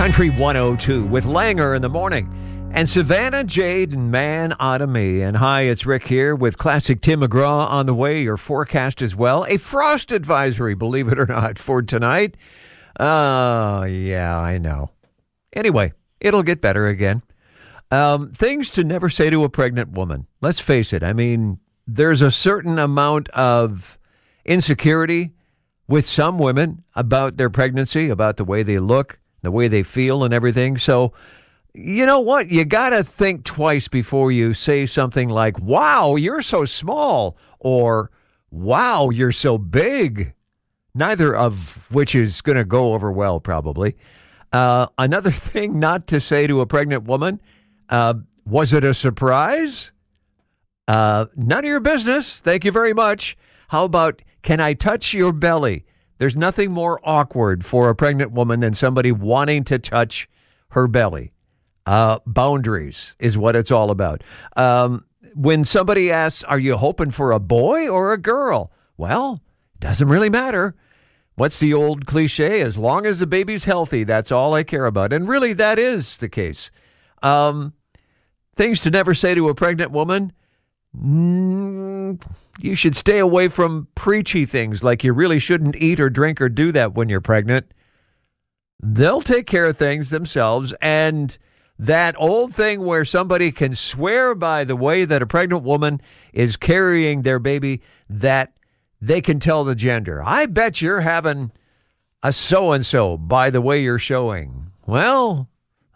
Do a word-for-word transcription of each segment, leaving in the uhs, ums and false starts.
Country one oh two with Langer in the morning. And Savannah, Jade, and Man Out of Me. And hi, it's Rick here with classic Tim McGraw on the way. Your forecast as well. A frost advisory, believe it or not, for tonight. Oh, uh, yeah, I know. Anyway, it'll get better again. Um, things to never say to a pregnant woman. Let's face it. I mean, there's a certain amount of insecurity with some women about their pregnancy, about the way they look, the way they feel and everything. So, you know what? You got to think twice before you say something like, wow, you're so small, or wow, you're so big. Neither of which is going to go over well, probably. Uh, another thing not to say to a pregnant woman, uh, was it a surprise? Uh, none of your business. Thank you very much. How about, can I touch your belly? There's nothing more awkward for a pregnant woman than somebody wanting to touch her belly. Uh, boundaries is what it's all about. Um, when somebody asks, are you hoping for a boy or a girl? Well, it doesn't really matter. What's the old cliche? As long as the baby's healthy, that's all I care about. And really, that is the case. Um, things to never say to a pregnant woman. Mm, you should stay away from preachy things like you really shouldn't eat or drink or do that when you're pregnant. They'll take care of things themselves. And that old thing where somebody can swear by the way that a pregnant woman is carrying their baby that they can tell the gender. I bet you're having a so-and-so by the way you're showing. Well,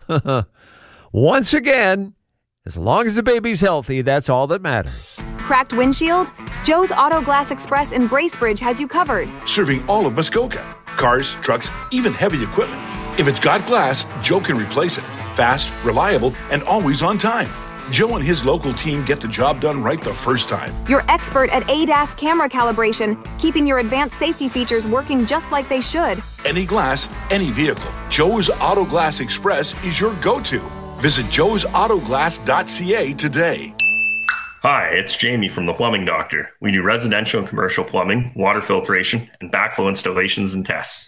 once again, as long as the baby's healthy, that's all that matters. Cracked windshield? Joe's Auto Glass Express in Bracebridge has you covered. Serving all of Muskoka. Cars, trucks, even heavy equipment. If it's got glass, Joe can replace it. Fast, reliable, and always on time. Joe and his local team get the job done right the first time. You're expert at A D A S camera calibration, keeping your advanced safety features working just like they should. Any glass, any vehicle. Joe's Auto Glass Express is your go-to. Visit joes auto glass dot c a today. Hi, it's Jamie from The Plumbing Doctor. We do residential and commercial plumbing, water filtration, and backflow installations and tests.